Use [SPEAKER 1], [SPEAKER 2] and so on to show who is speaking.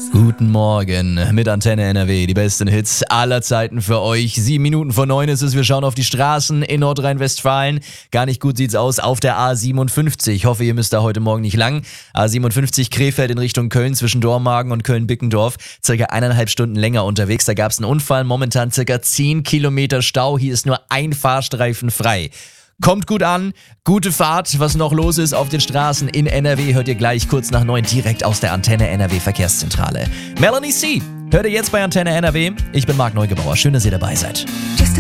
[SPEAKER 1] Guten Morgen mit Antenne NRW, die besten Hits aller Zeiten für euch. 7 Minuten vor 9 ist es, wir schauen auf die Straßen in Nordrhein-Westfalen. Gar nicht gut sieht's aus auf der A57. Ich hoffe, ihr müsst da heute Morgen nicht lang. A57 Krefeld in Richtung Köln zwischen Dormagen und Köln-Bickendorf. Circa 1,5 Stunden länger unterwegs. Da gab's einen Unfall, momentan circa 10 Kilometer Stau. Hier ist nur ein Fahrstreifen frei. Kommt gut an, gute Fahrt. Was noch los ist auf den Straßen in NRW, hört ihr gleich kurz nach 9 direkt aus der Antenne NRW Verkehrszentrale. Melanie C. hört ihr jetzt bei Antenne NRW. Ich bin Marc Neugebauer. Schön, dass ihr dabei seid.